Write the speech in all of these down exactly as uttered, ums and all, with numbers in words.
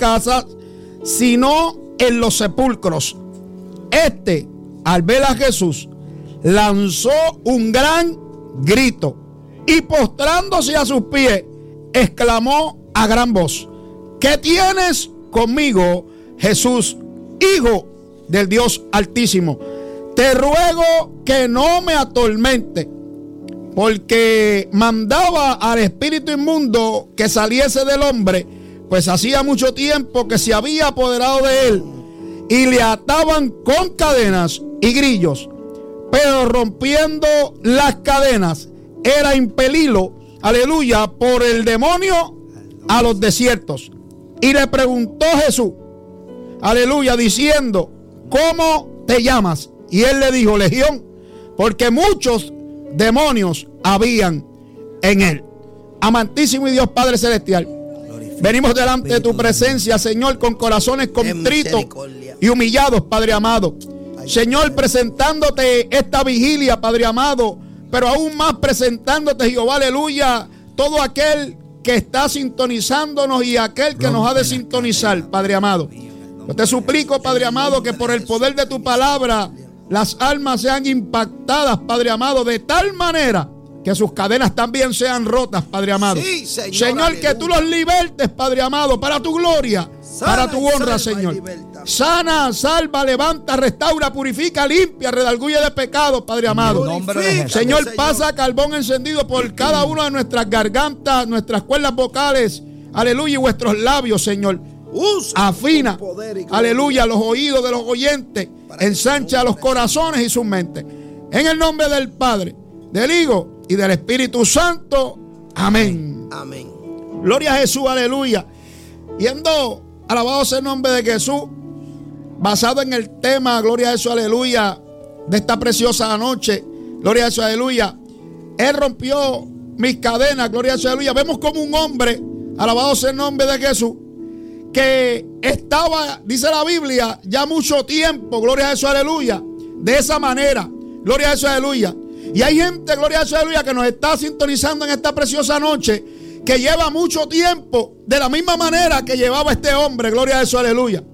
casas, sino en los sepulcros. Este, al ver a Jesús, lanzó un gran grito y postrándose a sus pies, exclamó a gran voz: ¿qué tienes conmigo, Jesús, Hijo del Dios Altísimo? Te ruego que no me atormente. Porque mandaba al espíritu inmundo que saliese del hombre, pues hacía mucho tiempo que se había apoderado de él, y le ataban con cadenas y grillos, pero rompiendo las cadenas era impelilo, aleluya, por el demonio a los desiertos. Y le preguntó Jesús, aleluya, diciendo: ¿cómo te llamas? Y él le dijo: Legión, porque muchos demonios habían en él. Amantísimo y Dios Padre Celestial, venimos delante de tu presencia, Señor, con corazones contritos y humillados, Padre amado. Señor, presentándote esta vigilia, Padre amado, pero aún más presentándote, Jehová, aleluya, todo aquel que está sintonizándonos y aquel que nos ha de sintonizar, Padre amado. Yo te suplico, Padre amado, que por el poder de tu palabra las almas sean impactadas, Padre amado, de tal manera que sus cadenas también sean rotas, Padre amado. Sí, Señor, Señor, que tú los libertes, Padre amado, para tu gloria, sana, para tu honra, Señor. Sana, salva, levanta, restaura, purifica, limpia, redarguye de pecado, Padre amado. Señor, Señor, pasa carbón encendido por cada una de nuestras gargantas, nuestras cuerdas vocales, aleluya, y vuestros labios, Señor. Afina, aleluya, los oídos de los oyentes, ensancha los corazones y sus mentes. En el nombre del Padre, del Hijo y del Espíritu Santo. Amén. Amén. Gloria a Jesús, aleluya. Yendo, alabado sea el nombre de Jesús, basado en el tema, gloria a Jesús, aleluya, de esta preciosa noche, gloria a Jesús, aleluya. Él rompió mis cadenas, gloria a Jesús, aleluya. Vemos como un hombre, alabado sea el nombre de Jesús, que estaba, dice la Biblia, ya mucho tiempo, gloria a Jesús, aleluya, de esa manera, gloria a Jesús, aleluya. Y hay gente, gloria a Jesús, aleluya, que nos está sintonizando en esta preciosa noche, que lleva mucho tiempo de la misma manera que llevaba este hombre, gloria a Jesús, aleluya.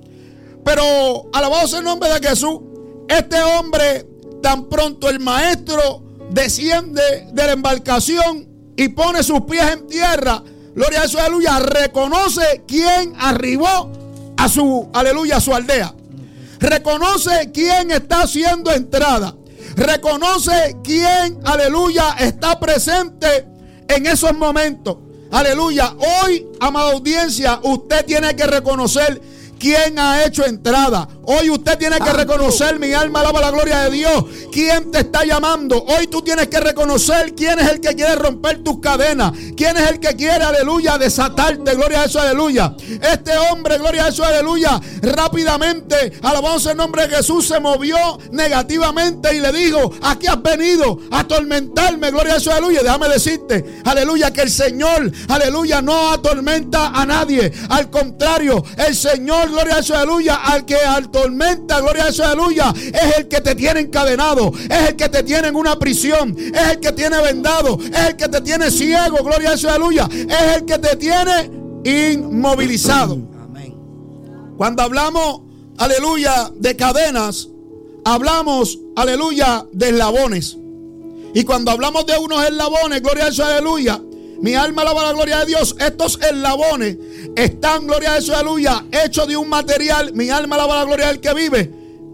Pero alabado sea el nombre de Jesús, este hombre, tan pronto el maestro desciende de la embarcación y pone sus pies en tierra, gloria a Jesús, aleluya, reconoce quién arribó a su, aleluya, a su aldea. Reconoce quién está haciendo entrada. Reconoce quién, aleluya, está presente en esos momentos. Aleluya. Hoy, amada audiencia, usted tiene que reconocer quién ha hecho entrada. Hoy usted tiene que reconocer, mi alma alaba la gloria de Dios, quién te está llamando. Hoy tú tienes que reconocer quién es el que quiere romper tus cadenas, quién es el que quiere, aleluya, desatarte, gloria a Jesús, aleluya. Este hombre, gloria a Jesús, aleluya, rápidamente, alabado el nombre de Jesús, se movió negativamente y le dijo: aquí has venido a atormentarme, gloria a Jesús, aleluya. Déjame decirte, aleluya, que el Señor, aleluya, no atormenta a nadie. Al contrario, el Señor, gloria a Jesús, aleluya, al que atormenta, gloria a Jesús, aleluya, es el que te tiene encadenado, es el que te tiene en una prisión, es el que tiene vendado, es el que te tiene ciego, gloria a Jesús, aleluya, es el que te tiene inmovilizado. Amén. Cuando hablamos, aleluya, de cadenas, hablamos, aleluya, de eslabones. Y cuando hablamos de unos eslabones, gloria a Jesús, aleluya, mi alma alaba la gloria de Dios. Estos eslabones están, gloria a Jesús, aleluya, hechos de un material, mi alma alaba la gloria del que vive,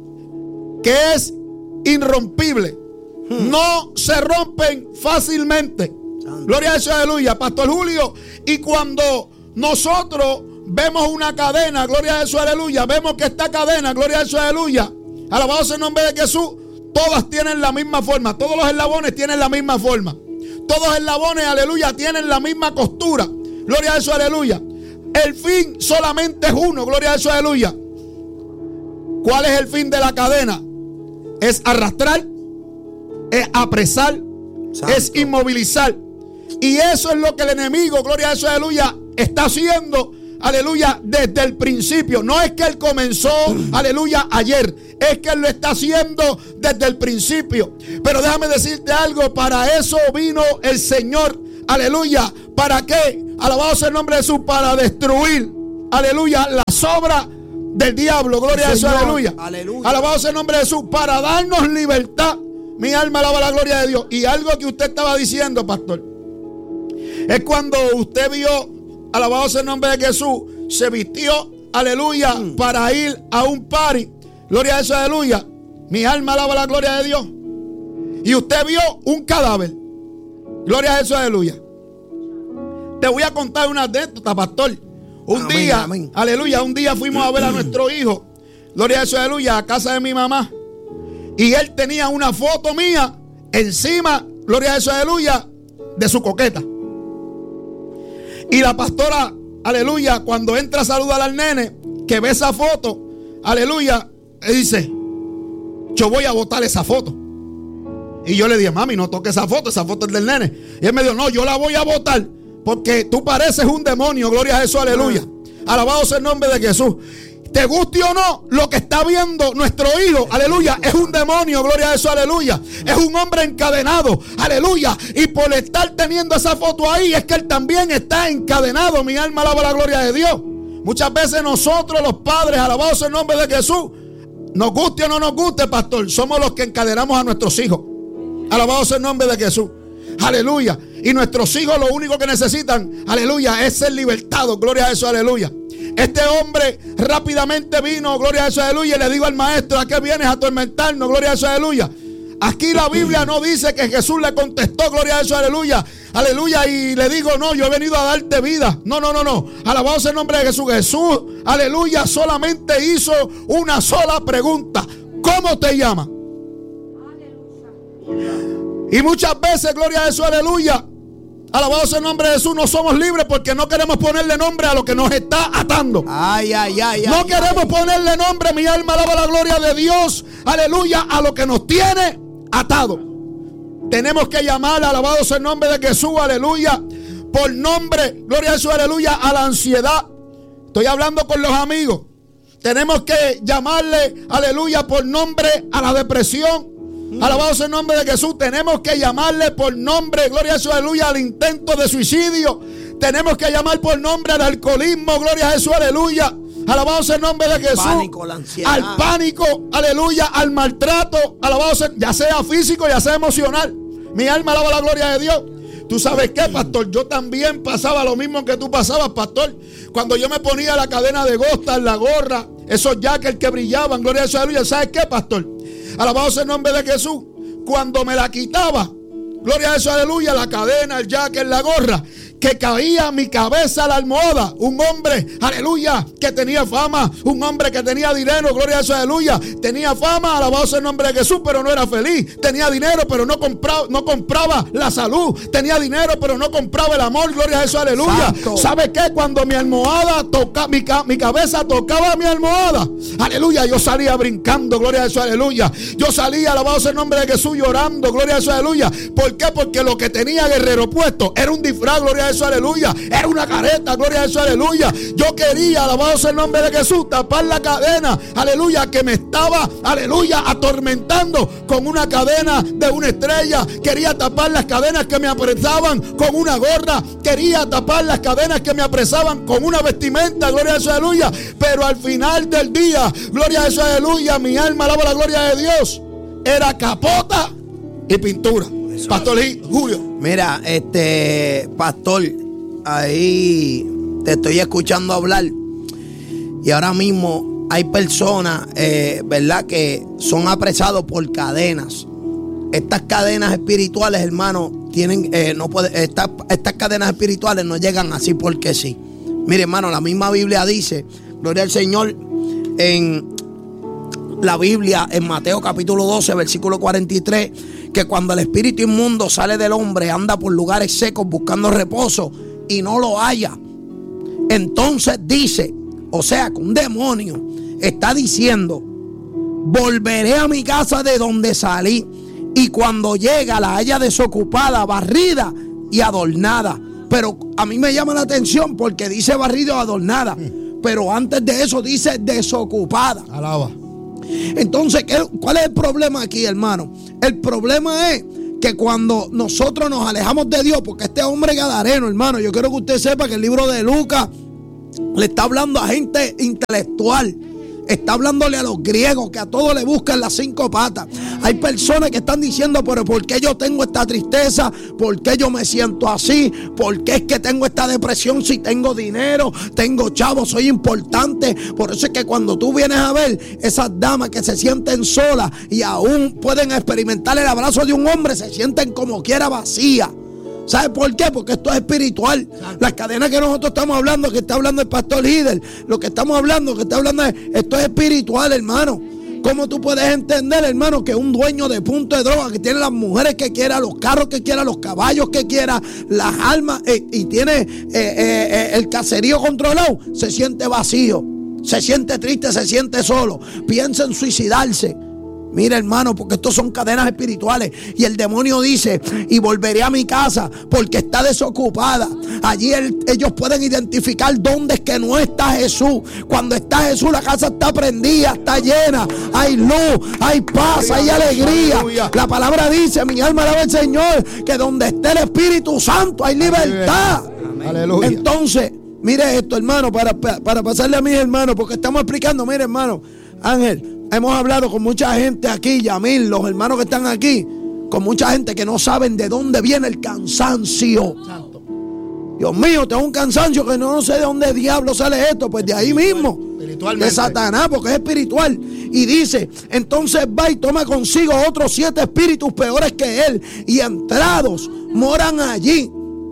que es irrompible. Hmm. No se rompen fácilmente. Santo. Gloria a Jesús, aleluya, Pastor Julio. Y cuando nosotros vemos una cadena, gloria a Jesús, aleluya, vemos que esta cadena, gloria a Jesús, aleluya, alabado sea el nombre de Jesús, todas tienen la misma forma. Todos los eslabones tienen la misma forma. Todos los eslabones, aleluya, tienen la misma costura. Gloria a Jesús, aleluya. El fin solamente es uno, gloria a Jesús, aleluya. ¿Cuál es el fin de la cadena? Es arrastrar, es apresar, Santo. Es inmovilizar. Y eso es lo que el enemigo, gloria a Jesús, aleluya, está haciendo, aleluya, desde el principio. No es que él comenzó, aleluya, ayer. Es que él lo está haciendo desde el principio. Pero déjame decirte algo, para eso vino el Señor, aleluya. ¿Para qué? Alabado sea el nombre de Jesús, para destruir aleluya, las obras del diablo. Gloria a Jesús, aleluya. aleluya. Alabado sea el nombre de Jesús. Para darnos libertad. Mi alma alaba la gloria de Dios. Y algo que usted estaba diciendo, pastor, es cuando usted vio, alabado sea el nombre de Jesús, se vistió, aleluya, mm. para ir a un party. Gloria a Jesús, aleluya. Mi alma alaba la gloria de Dios. Y usted vio un cadáver. Gloria a Jesús, aleluya. Te voy a contar una anécdota, pastor. Un amén, día, amén. aleluya, un día fuimos a ver a nuestro hijo. Gloria a Jesús, aleluya, a casa de mi mamá. Y él tenía una foto mía encima, gloria a Jesús, aleluya, de su coqueta. Y la pastora, aleluya, cuando entra a saludar al nene, que ve esa foto, aleluya, le dice: yo voy a botar esa foto. Y yo le dije: mami, no toque esa foto, esa foto es del nene. Y él me dijo: no, yo la voy a botar porque tú pareces un demonio. Gloria a Jesús, aleluya. Alabado sea el nombre de Jesús. Te guste o no, lo que está viendo nuestro hijo, aleluya, es un demonio, gloria a Jesús, aleluya. Es un hombre encadenado, aleluya. Y por estar teniendo esa foto ahí, es que él también está encadenado. Mi alma alaba la gloria de Dios. Muchas veces nosotros, los padres, alabados el nombre de Jesús, nos guste o no nos guste, pastor, somos los que encadenamos a nuestros hijos. Alabados el nombre de Jesús. Aleluya. Y nuestros hijos lo único que necesitan, aleluya, es ser libertados. Gloria a Jesús, aleluya. Este hombre rápidamente vino, gloria a Jesús, aleluya, y le digo al maestro: ¿a qué vienes a atormentarnos? Gloria a Jesús, aleluya. Aquí la Biblia no dice que Jesús le contestó, gloria a Jesús, aleluya, aleluya, y le digo: no, yo he venido a darte vida. No, no, no, no. Alabado sea el nombre de Jesús. Jesús, aleluya, solamente hizo una sola pregunta: ¿cómo te llamas? Y muchas veces, gloria a Jesús, aleluya, alabado sea el nombre de Jesús, no somos libres porque no queremos ponerle nombre a lo que nos está atando. Ay, ay, ay, no ay, queremos ay. ponerle nombre, mi alma alaba la gloria de Dios, aleluya, a lo que nos tiene atado. Tenemos que llamar, alabado sea el nombre de Jesús, aleluya, por nombre, gloria a Jesús, aleluya, a la ansiedad. Estoy hablando con los amigos. Tenemos que llamarle, aleluya, por nombre a la depresión. Alabado sea el nombre de Jesús. Tenemos que llamarle por nombre, gloria a Jesús, aleluya, al intento de suicidio. Tenemos que llamar por nombre al alcoholismo, gloria a Jesús, aleluya. Alabado sea el nombre de Jesús. Pánico, la ansiedad. Al pánico, aleluya, al maltrato, alabado sea, ya sea físico, ya sea emocional. Mi alma alaba la gloria de Dios. ¿Tú sabes qué, pastor? Yo también pasaba lo mismo que tú pasabas, pastor. Cuando yo me ponía la cadena de Gostar, la gorra, esos jackets que brillaban, gloria a Jesús, aleluya. ¿Sabes qué, pastor? Alabado sea el nombre de Jesús. Cuando me la quitaba, gloria a Jesús, aleluya, la cadena, el jacket, la gorra, que caía mi cabeza a la almohada. Un hombre, aleluya, que tenía fama, un hombre que tenía dinero, gloria a Jesús, aleluya, tenía fama, alabado sea el nombre de Jesús, pero no era feliz. Tenía dinero, pero no compraba, no compraba la salud. Tenía dinero, pero no compraba el amor, gloria a Jesús, aleluya. ¿Sabe qué? Cuando mi almohada toca, mi, mi cabeza tocaba mi almohada, aleluya, yo salía brincando, gloria a Jesús, aleluya. Yo salía, alabado sea el nombre de Jesús, llorando, gloria a Jesús, aleluya. ¿Por qué? Porque lo que tenía Guerrero puesto era un disfraz, gloria a Jesús, aleluya. Era una careta, gloria a Jesús, aleluya. Yo quería, alabado sea el nombre de Jesús, tapar la cadena, aleluya, que me estaba, aleluya, atormentando con una cadena de una estrella. Quería tapar las cadenas que me apresaban con una gorra. Quería tapar las cadenas que me apresaban con una vestimenta, gloria a Jesús, aleluya. Pero al final del día, gloria a Jesús, aleluya, mi alma alaba la gloria de Dios. Era capota y pintura. Pastor Julio. Mira, este pastor, ahí te estoy escuchando hablar y ahora mismo hay personas, eh, ¿verdad?, que son apresados por cadenas. Estas cadenas espirituales, hermano, tienen, eh, no puede, estas, estas cadenas espirituales no llegan así porque sí. Mire, hermano, la misma Biblia dice, gloria al Señor, en la Biblia, en Mateo capítulo doce, versículo cuarenta y tres, que cuando el espíritu inmundo sale del hombre, anda por lugares secos buscando reposo y no lo halla. Entonces dice, o sea, que un demonio está diciendo: volveré a mi casa de donde salí, y cuando llega la halla desocupada, barrida y adornada. Pero a mí me llama la atención porque dice barrida o adornada, pero antes de eso dice desocupada. Alaba. Entonces, ¿cuál es el problema aquí, hermano? El problema es que cuando nosotros nos alejamos de Dios, porque este hombre gadareno, hermano, yo quiero que usted sepa que el libro de Lucas, Le está hablando a gente intelectual. Está hablándole a los griegos que a todos le buscan las cinco patas. Hay personas que están diciendo, pero ¿por qué yo tengo esta tristeza? ¿Por qué yo me siento así? ¿Por qué es que tengo esta depresión si tengo dinero, tengo chavos, soy importante? Por eso es que cuando tú vienes a ver esas damas que se sienten solas y aún pueden experimentar el abrazo de un hombre, se sienten como quiera vacías. ¿Sabe por qué? Porque esto es espiritual. Las cadenas que nosotros estamos hablando, que está hablando el pastor líder, lo que estamos hablando, que está hablando, es, esto es espiritual, hermano. ¿Cómo tú puedes entender, hermano, que un dueño de punto de droga, que tiene las mujeres que quiera, los carros que quiera, los caballos que quiera, las armas, eh, y tiene eh, eh, eh, el caserío controlado, se siente vacío, se siente triste, se siente solo, piensa en suicidarse? Mira, hermano, porque estos son cadenas espirituales. Y el demonio dice, y volveré a mi casa porque está desocupada. Allí el, ellos pueden identificar dónde es que no está Jesús. Cuando está Jesús, la casa está prendida, está llena. Hay luz, hay paz, hay alegría. La palabra dice, mi alma alaba al Señor, que donde esté el Espíritu Santo hay libertad. Aleluya. Entonces, mire esto, hermano, para, para pasarle a mis hermanos, porque estamos explicando, mire, hermano, Ángel, hemos hablado con mucha gente aquí, Yamil, los hermanos que están aquí, con mucha gente que no saben de dónde viene el cansancio. Santo. Dios mío, tengo un cansancio que no, no sé de dónde diablo sale esto. Pues de ahí mismo, de Satanás, porque es espiritual. Y dice, entonces va y toma consigo otros siete espíritus peores que él, y entrados moran allí.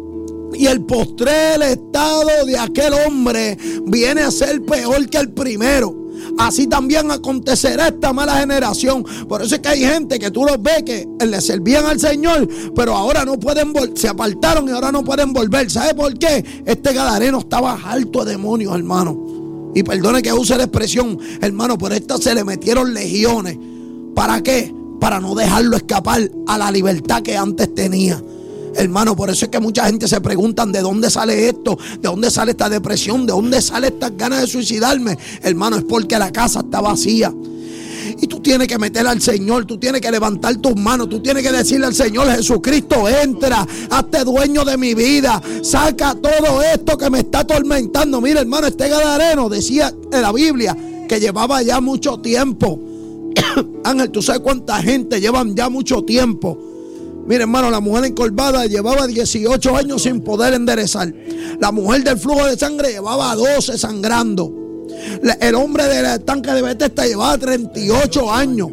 Y el postrer estado de aquel hombre viene a ser peor que el primero. Así también acontecerá esta mala generación. Por eso es que hay gente que tú los ves que le servían al Señor, pero ahora no pueden volver, se apartaron y ahora no pueden volver. ¿Sabe por qué? Este gadareno estaba harto de demonios, hermano. Y perdone que use la expresión, hermano, pero a esta se le metieron legiones. ¿Para qué? Para no dejarlo escapar a la libertad que antes tenía. Hermano, por eso es que mucha gente se preguntan de dónde sale esto, de dónde sale esta depresión, de dónde sale estas ganas de suicidarme. Hermano, es porque la casa está vacía. Y tú tienes que meter al Señor, tú tienes que levantar tus manos, tú tienes que decirle al Señor, Jesucristo, entra, hazte dueño de mi vida, saca todo esto que me está atormentando. Mira, hermano, este gadareno decía en la Biblia que llevaba ya mucho tiempo. Ángel, ¿tú sabes cuánta gente llevan ya mucho tiempo? Mira, hermano, la mujer encorvada llevaba dieciocho años sin poder enderezar. La mujer del flujo de sangre llevaba doce sangrando. El hombre del tanque de Bethesda llevaba treinta y ocho años.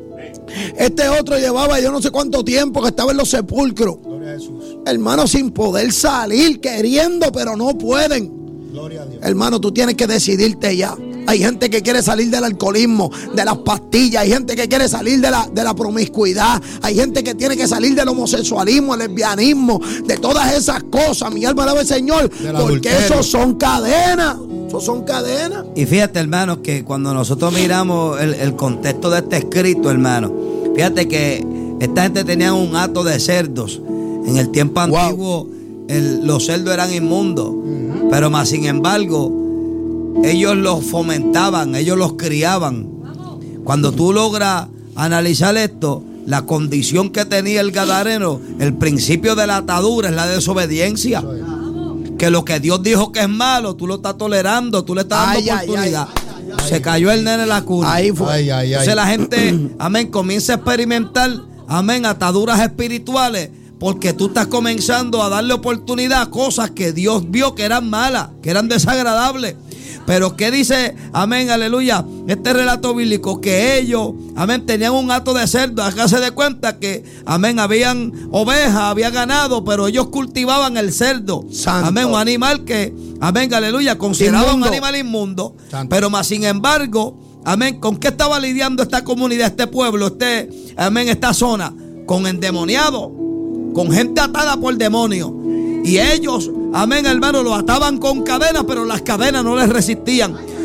Este otro llevaba yo no sé cuánto tiempo que estaba en los sepulcros. Gloria a Jesús. Hermano, sin poder salir, queriendo, pero no pueden. Gloria a Dios. Hermano, tú tienes que decidirte ya. Hay gente que quiere salir del alcoholismo, de las pastillas. Hay gente que quiere salir de la, de la promiscuidad. Hay gente que tiene que salir del homosexualismo, el lesbianismo, de todas esas cosas. Mi alma alaba al Señor, porque esos son cadenas. Esos son cadenas. Y fíjate, hermano, que cuando nosotros miramos el, el contexto de este escrito, hermano, fíjate que esta gente tenía un hato de cerdos. En el tiempo wow. antiguo, el, los cerdos eran inmundos. Uh-huh. Pero más sin embargo, ellos los fomentaban, ellos los criaban. Cuando tú logras analizar esto, la condición que tenía el gadareno, el principio de la atadura es la desobediencia. Que lo que Dios dijo que es malo, tú lo estás tolerando, tú le estás dando ay, oportunidad. Ay, ay, ay, Se cayó el nene en la cuna. Ahí fue. Ay, ay, ay. Entonces la gente, amén, comienza a experimentar, amén, ataduras espirituales. Porque tú estás comenzando a darle oportunidad a cosas que Dios vio que eran malas, que eran desagradables. Pero ¿qué dice, amén, aleluya, este relato bíblico? Que ellos, amén, tenían un hato de cerdo. Hágase de cuenta que, amén, habían ovejas, había ganado, pero ellos cultivaban el cerdo. Santo. Amén, un animal que, amén, aleluya, consideraba inmundo. Un animal inmundo. Santo. Pero más sin embargo, amén, ¿con qué estaba lidiando esta comunidad, este pueblo, este, amén, esta zona? Con endemoniados, con gente atada por demonios. Y ellos, amén, hermano, lo ataban con cadenas, pero las cadenas no les resistían.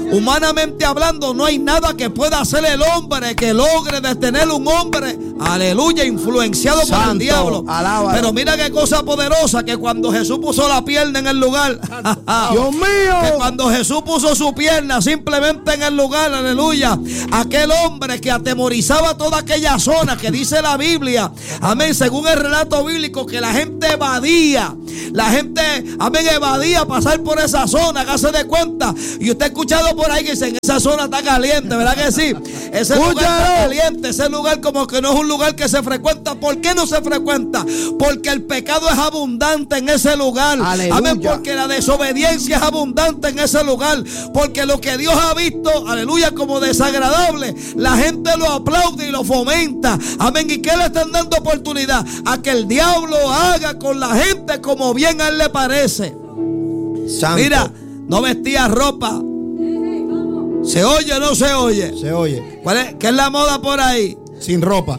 humanamente hablando, no hay nada que pueda hacer el hombre que logre detener un hombre, aleluya, influenciado Santo, por el diablo. Alábalo. Pero mira qué cosa poderosa, que cuando Jesús puso la pierna en el lugar, Dios mío, que cuando Jesús puso su pierna simplemente en el lugar, aleluya, aquel hombre que atemorizaba toda aquella zona, que dice la Biblia, amén, según el relato bíblico, que la gente evadía, la gente, amén, evadía pasar por esa zona, hágase de cuenta. Y usted ha escuchado por ahí que dicen, esa zona está caliente, ¿verdad que sí? Ese lugar está caliente, ese lugar como que no es un lugar que se frecuenta. ¿Por qué no se frecuenta? Porque el pecado es abundante en ese lugar. Aleluya. Amén, porque la desobediencia es abundante en ese lugar. Porque lo que Dios ha visto, aleluya, como desagradable, la gente lo aplaude y lo fomenta. Amén. ¿Y qué le están dando oportunidad? A que el diablo haga con la gente como bien a él le parece. Santo. Mira, no vestía ropa. ¿Se oye o no se oye? Se oye. ¿Cuál es? ¿Qué es la moda por ahí? Sin ropa.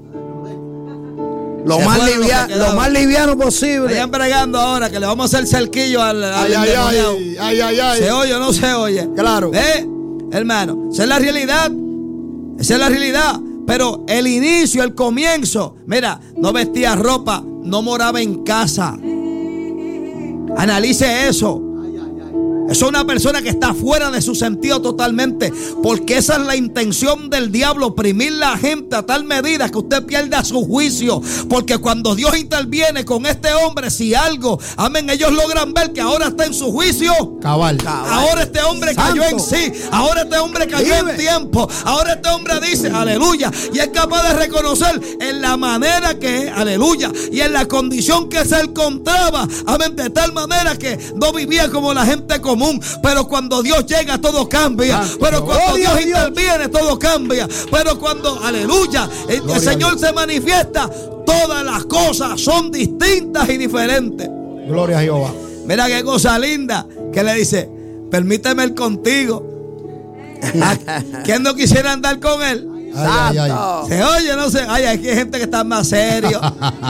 Lo más, livia, lo más liviano posible. Vayan bregando ahora que le vamos a hacer cerquillo al, al ay, ay, ay, ay, ay, ay. ¿Se oye o no se oye? Claro. ¿Eh? Hermano, esa es la realidad. Esa es la realidad. Pero el inicio, el comienzo, mira, no vestía ropa, no moraba en casa. Analice eso. Es una persona que está fuera de su sentido totalmente, porque esa es la intención del diablo, oprimir la gente a tal medida que usted pierda su juicio. Porque cuando Dios interviene con este hombre, si algo, amén, ellos logran ver que ahora está en su juicio. Cabal. Cabal. Ahora este hombre Santo. Cayó en sí. Ahora este hombre cayó Vive. en tiempo. Ahora este hombre dice, aleluya, y es capaz de reconocer en la manera que, aleluya, y en la condición que se encontraba, amén, de tal manera que no vivía como la gente común. Pero cuando Dios llega todo cambia. Pero cuando Dios interviene todo cambia. Pero cuando, aleluya, el, el Señor se manifiesta, todas las cosas son distintas y diferentes. Gloria a Jehová. Mira qué cosa linda que le dice, permíteme ir contigo. ¿Quién no quisiera andar con él? Ay, ay, ay. Se oye, no sé. Ay, aquí hay gente que está más serio.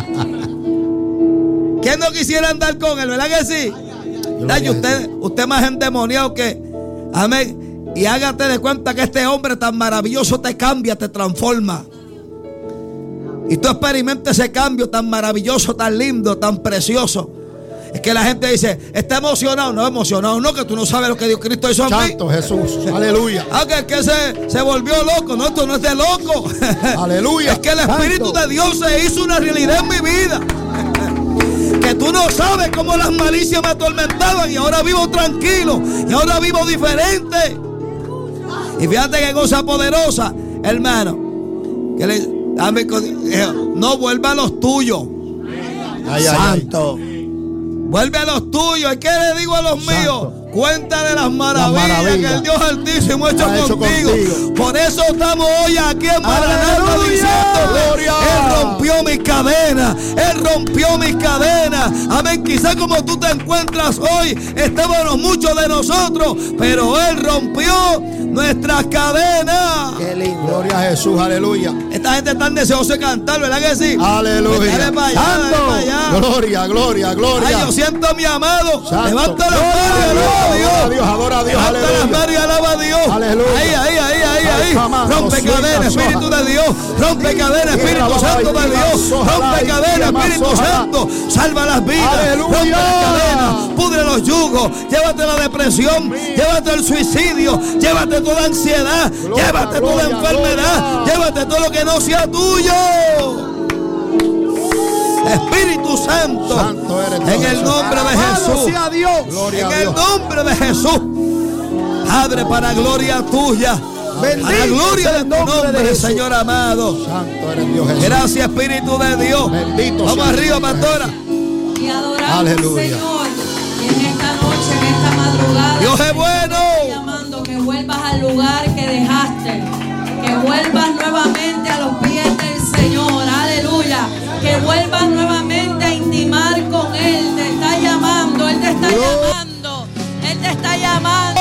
¿Quién no quisiera andar con él? ¿Verdad que sí? Dale, usted, usted más endemoniado que, amén, y hágate de cuenta que este hombre tan maravilloso te cambia, te transforma. Y tú experimentas ese cambio tan maravilloso, tan lindo, tan precioso. Es que la gente dice, está emocionado. No, emocionado no, que tú no sabes lo que Dios Cristo hizo en mí. Santo Jesús, aleluya. Ah, que, que se, se volvió loco. No, esto no es de loco. Aleluya. Es que el Espíritu Santo de Dios se hizo una realidad en mi vida. Que tú no sabes cómo las malicias me atormentaban y ahora vivo tranquilo y ahora vivo diferente. Y fíjate qué cosa poderosa, hermano, que le, dame, no vuelva a los tuyos. Ay, Santo. Ay, ay. Vuelve a los tuyos. ¿Y qué le digo a los Santo. míos? Cuenta de las maravillas, las maravillas que el Dios Altísimo ha hecho, hecho contigo. contigo. Por eso estamos hoy aquí en Maranatha diciendo: Él rompió mis cadenas. Él rompió mis cadenas. Amén. Quizá como tú te encuentras hoy, estábamos muchos de nosotros, pero Él rompió nuestras cadenas. Qué lindo. Gloria a Jesús, aleluya. Esta gente está deseosa de cantar, ¿verdad que sí? Aleluya. Dale para allá, dale para allá. Gloria, gloria, gloria. Ay, yo siento a mi amado. Santo. Levanta las manos. Adora a Dios, adora a Dios, levanta aleluya. las manos y alaba a Dios. Aleluya. Ahí, ahí, ahí, ahí, ahí. Rompe cadena, Espíritu de Dios. Rompe cadena, Espíritu Santo de Dios. Rompe cadena, Espíritu Santo. Salva las vidas. Rompe las cadenas. Pudre los yugos. Llévate la depresión. Llévate el suicidio. Llévate toda ansiedad. Llévate toda enfermedad. Llévate todo lo que no sea tuyo. Espíritu Santo, Santo eres Dios, en el nombre de Jesús, sea Dios. Gloria en a el Dios. nombre de Jesús, Padre, para gloria tuya, Bendito para gloria de tu nombre nombre, de Señor amado. Santo eres Dios, Jesús. Gracias, Espíritu de Dios. Bendito Vamos sea arriba, el nombre de pastora. Y adoramos Aleluya. al Señor. Y en esta noche, en esta madrugada, Dios es bueno. te estoy llamando que vuelvas al lugar que dejaste. Que vuelvas nuevamente a los pies del Señor. Aleluya. Que vuelvas nuevamente a intimar con Él. Te está llamando. Él te está llamando. Él te está llamando.